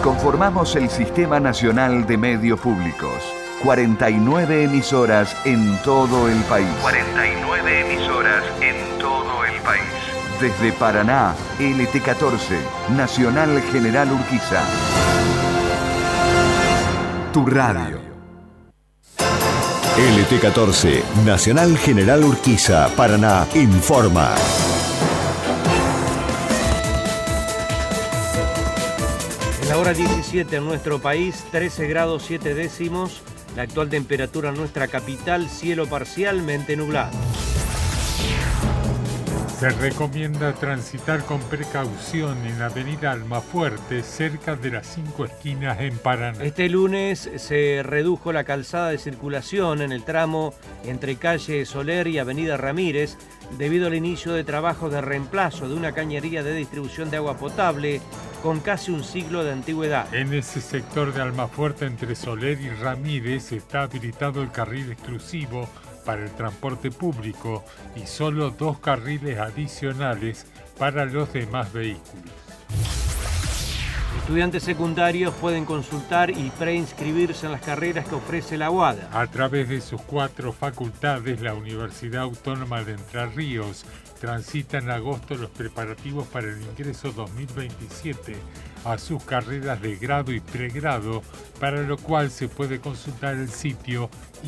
Conformamos el Sistema Nacional de Medios Públicos. 49 emisoras en todo el país. 49 emisoras en todo el país. Desde Paraná, LT14, Nacional General Urquiza. Tu radio. LT14, Nacional General Urquiza, Paraná, informa. En la hora 17 en nuestro país, 13 grados 7 décimos. La actual temperatura en nuestra capital, cielo parcialmente nublado. Se recomienda transitar con precaución en la avenida Almafuerte, cerca de las 5 esquinas en Paraná. Este lunes se redujo la calzada de circulación en el tramo entre calle Soler y avenida Ramírez, debido al inicio de trabajos de reemplazo de una cañería de distribución de agua potable con casi un siglo de antigüedad. En ese sector de Almafuerte entre Soler y Ramírez está habilitado el carril exclusivo para el transporte público y solo 2 carriles adicionales para los demás vehículos. Estudiantes secundarios pueden consultar y preinscribirse en las carreras que ofrece la UADA. A través de sus 4 facultades, la Universidad Autónoma de Entre Ríos transita en agosto los preparativos para el ingreso 2027 a sus carreras de grado y pregrado, para lo cual se puede consultar el sitio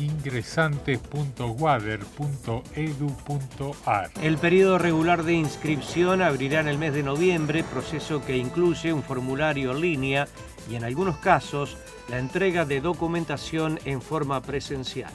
ingresantes.wader.edu.ar. El periodo regular de inscripción abrirá en el mes de noviembre, proceso que incluye un formulario en línea y en algunos casos la entrega de documentación en forma presencial.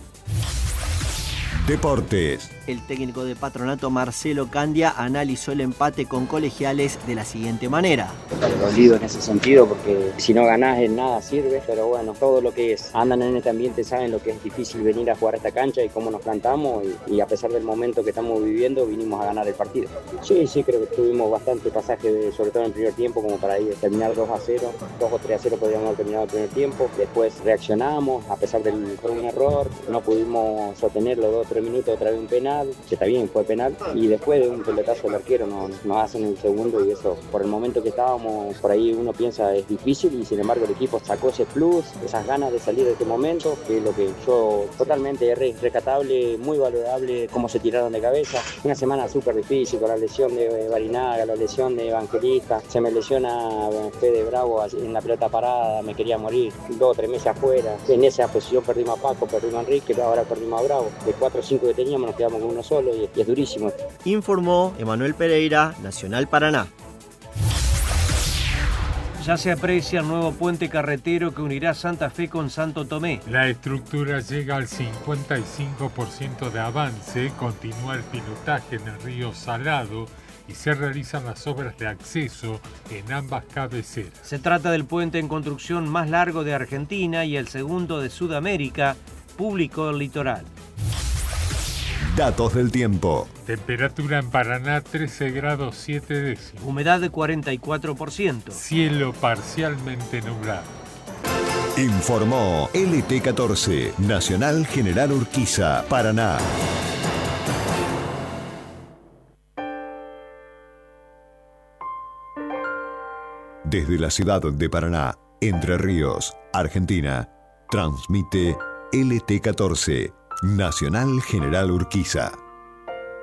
Deportes. El técnico de Patronato, Marcelo Candia, analizó el empate con Colegiales de la siguiente manera. Dolido en ese sentido, porque si no ganás en nada sirve, pero bueno, todo lo que andan en este ambiente saben lo que es difícil venir a jugar a esta cancha y cómo nos plantamos, y a pesar del momento que estamos viviendo, vinimos a ganar el partido. Sí, creo que tuvimos bastante pasaje, sobre todo en el primer tiempo, como para ir terminar 2-0, 2 o 3-0 podríamos haber terminado el primer tiempo. Después reaccionamos, a pesar de un error, no pudimos sostener los 2-3 minutos, otra vez un penal, que está bien, fue penal, y después de un pelotazo del arquero nos hacen el segundo, y eso, por el momento que estábamos, por ahí uno piensa es difícil, y sin embargo el equipo sacó ese plus, esas ganas de salir de este momento, que es lo que yo totalmente rescatable, muy valorable, cómo se tiraron de cabeza. Una semana súper difícil, con la lesión de Barinaga, la lesión de Evangelista, se me lesiona Fede Bravo en la pelota parada, me quería morir, 2 o 3 meses afuera, en esa posición perdimos a Paco, perdimos a Enrique, ahora perdimos a Bravo, de 4 o 5 que teníamos nos quedamos con uno solo, y es durísimo. Informó Emanuel Pereira, Nacional Paraná. Ya se aprecia el nuevo puente carretero que unirá Santa Fe con Santo Tomé. La estructura llega al 55% de avance, continúa el pilotaje en el río Salado y se realizan las obras de acceso en ambas cabeceras. Se trata del puente en construcción más largo de Argentina y el segundo de Sudamérica, público el litoral. Datos del tiempo. Temperatura en Paraná 13 grados 7 décimos. Humedad de 44%. Cielo parcialmente nublado. Informó LT14, Nacional General Urquiza, Paraná. Desde la ciudad de Paraná, Entre Ríos, Argentina, transmite LT14, Nacional General Urquiza.